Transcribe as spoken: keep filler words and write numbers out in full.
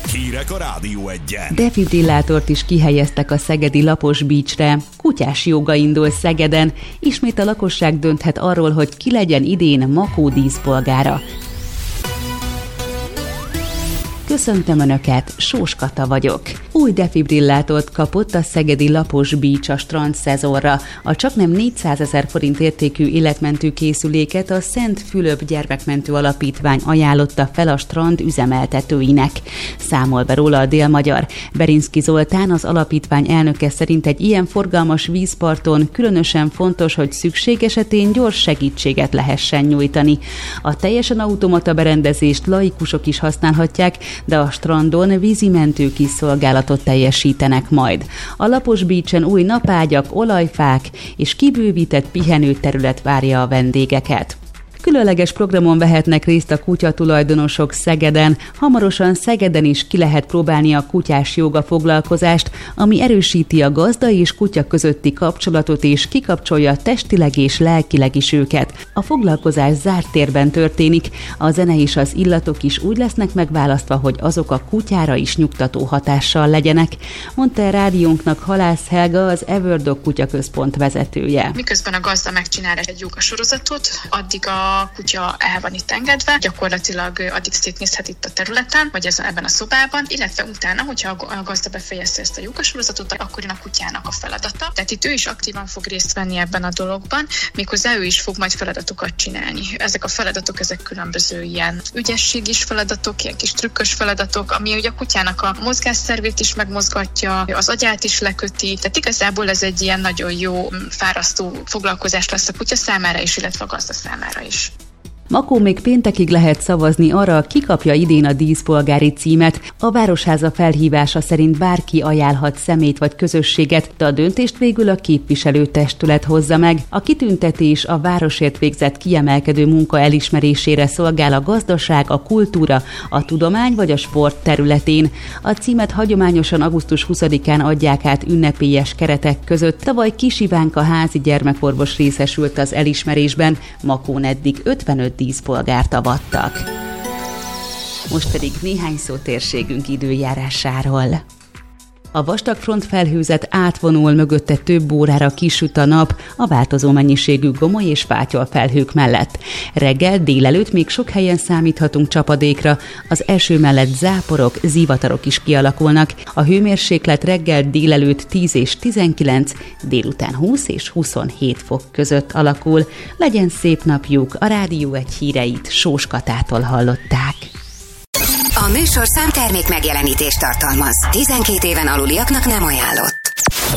Hírek a Rádió Egyen. Defibrillátort is kihelyeztek a szegedi Lapos Beachre. Kutyás jóga indul Szegeden. Ismét a lakosság dönthet arról, hogy ki legyen idén Makó díszpolgára. Köszöntöm Önöket, Sós Kata vagyok. Új defibrillátort kapott a szegedi Lapos Beach a strand szezonra. A csaknem négyszázezer forint értékű életmentő készüléket a Szent Fülöp Gyermekmentő Alapítvány ajánlotta fel a strand üzemeltetőinek. Számol be róla a Dél-Magyar. Berinszky Zoltán, az alapítvány elnöke szerint egy ilyen forgalmas vízparton különösen fontos, hogy szükség esetén gyors segítséget lehessen nyújtani. A teljesen automata berendezést laikusok is használhatják, de a strandon vízimentők is szolgálatot teljesítenek majd. A Lapos Beachen új napágyak, olajfák és kibővített pihenőterület várja a vendégeket. Különleges programon vehetnek részt a kutyatulajdonosok Szegeden. Hamarosan Szegeden is ki lehet próbálni a kutyás jóga foglalkozást, ami erősíti a gazda és kutya közötti kapcsolatot és kikapcsolja testileg és lelkileg is őket. A foglalkozás zárt térben történik, a zene és az illatok is úgy lesznek megválasztva, hogy azok a kutyára is nyugtató hatással legyenek, mondta a rádiónknak Halász Helga, az Everdog kutyaközpont vezetője. Miközben a gazda megcsinál egy jógasorozatot, addig a a kutya el van itt engedve, gyakorlatilag addig szétnézhet itt a területen, vagy ez, ebben a szobában, illetve utána, hogyha a gazda befejezte ezt a jógasorozatot, akkor jön a kutyának a feladata. Tehát itt ő is aktívan fog részt venni ebben a dologban, méghozzá ő is fog majd feladatokat csinálni. Ezek a feladatok, ezek különböző ilyen ügyességis feladatok, ilyen kis trükkös feladatok, ami ugye a kutyának a mozgásszervét is megmozgatja, az agyát is leköti, tehát igazából ez egy ilyen nagyon jó, fárasztó foglalkozás lesz a kutya számára is, illetve a gazda számára is. Makón még péntekig lehet szavazni arra, ki kapja idén a díszpolgári címet. A Városháza felhívása szerint bárki ajánlhat személyt vagy közösséget, de a döntést végül a képviselőtestület hozza meg. A kitüntetés a városért végzett kiemelkedő munka elismerésére szolgál a gazdaság, a kultúra, a tudomány vagy a sport területén. A címet hagyományosan augusztus huszadikán adják át ünnepélyes keretek között. Tavaly Kis Ivánka házi gyermekorvos részesült az elismerésben, Makón eddig ötvenöt díszpolgárt avattak. Most pedig néhány szó térségünk időjárásáról. A vastag frontfelhőzet átvonul, mögötte több órára kisüt a nap a változó mennyiségű gomoly és fátyol felhők mellett. Reggel, délelőtt még sok helyen számíthatunk csapadékra, az eső mellett záporok, zivatarok is kialakulnak. A hőmérséklet reggel, délelőtt tíz és tizenkilenc, délután húsz és huszonhét fok között alakul. Legyen szép napjuk, a Rádió Egy híreit Sós Katától hallották. A műsorszám termék megjelenítést tartalmaz. tizenkét éven aluliaknak nem ajánlott.